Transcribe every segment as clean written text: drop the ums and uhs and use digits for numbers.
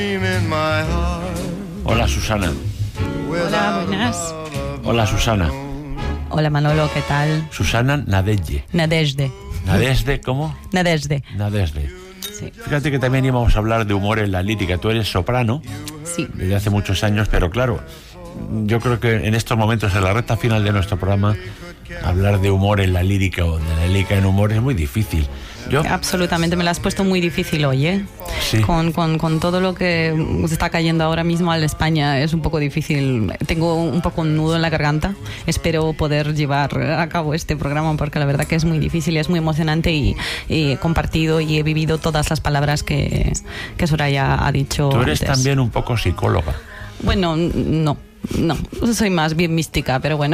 Hola, Susana. Hola, buenas. Hola, Susana. Hola, Manolo, ¿qué tal? Susana Nadezhde. Nadezhde. ¿Nadezhde cómo? Nadezhde. Nadezhde. Sí. Fíjate que también íbamos a hablar de humor en la lírica. Tú eres soprano Sí. desde hace muchos años, pero claro, yo creo que en estos momentos, en la recta final de nuestro programa, hablar de humor en la lírica o de la lírica en humor es muy difícil. Absolutamente, me la has puesto muy difícil hoy, ¿eh? Sí. Con todo lo que se está cayendo ahora mismo a España es un poco difícil. Tengo un poco un nudo en la garganta. Espero poder llevar a cabo este programa porque la verdad que es muy difícil, es muy emocionante y he compartido y he vivido todas las palabras que Soraya ha dicho. Tú eres antes. también un poco psicóloga. Bueno, no, soy más bien mística, pero bueno,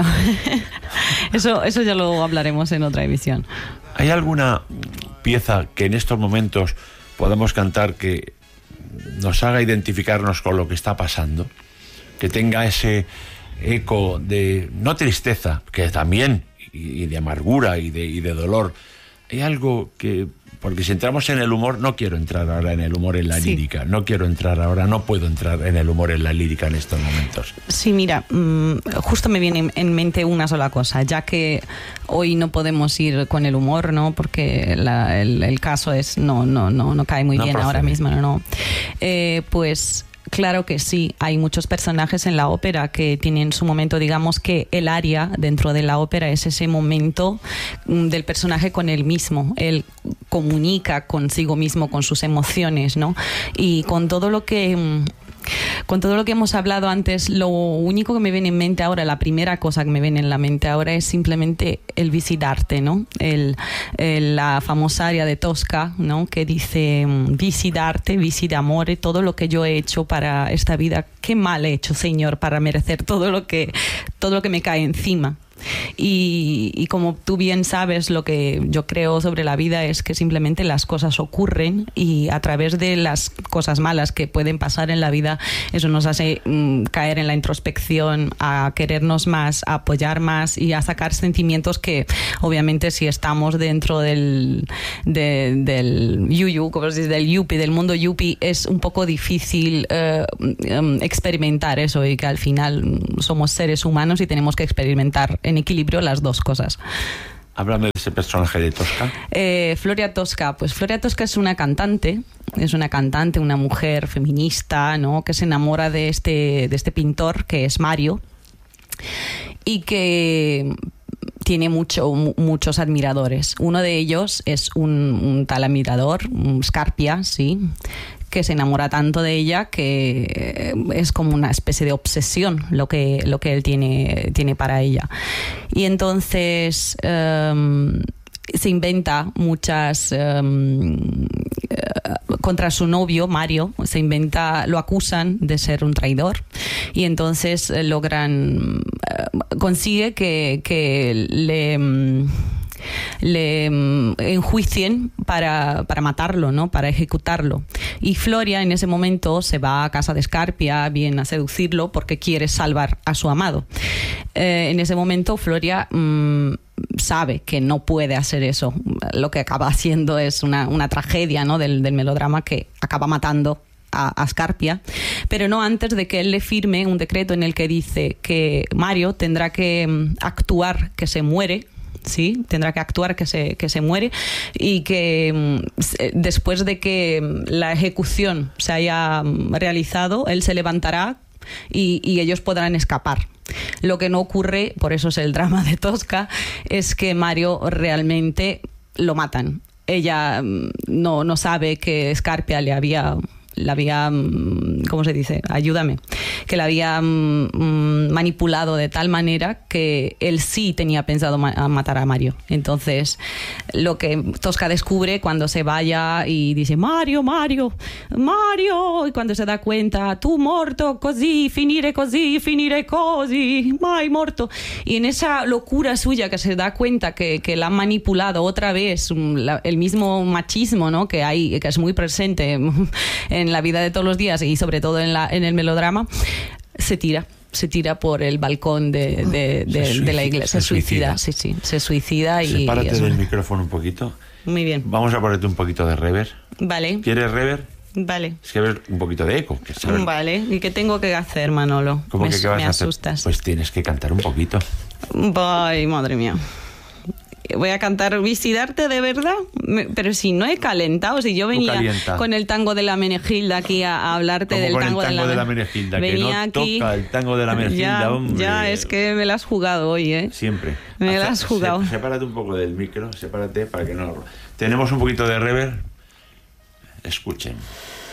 eso ya lo hablaremos en otra emisión. ¿Hay alguna pieza que en estos momentos podamos cantar que nos haga identificarnos con lo que está pasando? Que tenga ese eco de, no tristeza, que también, y de amargura y de dolor. Hay algo que, porque si entramos en el humor, no quiero entrar ahora en el humor en la lírica, no puedo entrar en el humor en la lírica en estos momentos. Sí, mira, justo me viene en mente una sola cosa, ya que hoy no podemos ir con el humor, ¿no? Porque el caso es no cae muy bien ahora mismo, ¿no? Pues claro que sí, hay muchos personajes en la ópera que tienen su momento, digamos que el aria dentro de la ópera es ese momento del personaje con él mismo, él comunica consigo mismo, con sus emociones, ¿no? Y con todo lo que hemos hablado antes, lo único que me viene en mente ahora, la primera cosa que me viene en la mente ahora es simplemente el Visidarte, ¿no? La famosa aria de Tosca, ¿no? Que dice Visidarte, visi d'amore, todo lo que yo he hecho para esta vida, qué mal he hecho, Señor, para merecer todo lo que me cae encima. Y como tú bien sabes, lo que yo creo sobre la vida es que simplemente las cosas ocurren y a través de las cosas malas que pueden pasar en la vida, eso nos hace caer en la introspección, a querernos más, a apoyar más y a sacar sentimientos que obviamente si estamos dentro del yuyu, como se dice, del yuppie, del mundo yuppie, es un poco difícil experimentar eso y que al final somos seres humanos y tenemos que experimentar en equilibrio las dos cosas. Háblame de ese personaje de Tosca. Floria Tosca. Pues Floria Tosca es una cantante, una mujer feminista, ¿no? Que se enamora de este pintor que es Mario y que tiene muchos admiradores. Uno de ellos es un tal admirador, Scarpia, sí, que se enamora tanto de ella que es como una especie de obsesión lo que él tiene para ella. Y entonces se inventa muchas contra su novio Mario, lo acusan de ser un traidor y entonces consigue que le enjuicien para matarlo, ¿no? Para ejecutarlo. Y Floria en ese momento se va a casa de Scarpia, viene a seducirlo porque quiere salvar a su amado. En ese momento Floria sabe que no puede hacer eso. Lo que acaba haciendo es una tragedia, ¿no? del melodrama que acaba matando a Scarpia, pero no antes de que él le firme un decreto en el que dice que Mario tendrá que actuar que se muere. Sí, tendrá que actuar que se muere y que después de que la ejecución se haya realizado, él se levantará y ellos podrán escapar. Lo que no ocurre, por eso es el drama de Tosca, es que Mario realmente lo matan. Ella no sabe que Scarpia la había, ¿cómo se dice? Ayúdame. Que la había manipulado de tal manera que él sí tenía pensado matar a Mario. Entonces, lo que Tosca descubre cuando se vaya y dice Mario, Mario, Mario, y cuando se da cuenta, tu morto così, finire così, mai morto. Y en esa locura suya que se da cuenta que la han manipulado otra vez, el mismo machismo, ¿no? que es muy presente en la vida de todos los días y sobre todo en el melodrama, se tira por el balcón de la iglesia. Se suicida. Sí, se suicida. Sepárate del micrófono un poquito. Muy bien. Vamos a ponerte un poquito de reverb. Vale. ¿Quieres reverb? Vale. Es que ves un poquito de eco. Vale. ¿Y qué tengo que hacer, Manolo? ¿Cómo que qué vas a hacer? Asustas. Pues tienes que cantar un poquito. Ay, madre mía. Voy a cantar Visitarte de verdad, pero si no he calentado, si yo venía con el tango de la Menegilda aquí a hablarte del tango de la Menegilda, venía que no aquí, toca el tango de la Menegilda, hombre. Ya, es que me la has jugado hoy, ¿eh? Siempre. Me la has jugado. Sepárate un poco del micro, sepárate para que no... Tenemos un poquito de reverb. Escuchen.